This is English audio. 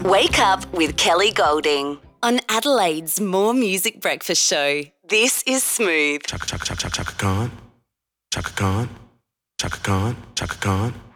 Wake up with Kelly Golding on Adelaide's More Music Breakfast Show. This is Smooth. Chaka Khan. Chaka Khan. Chaka Khan. Chaka Khan.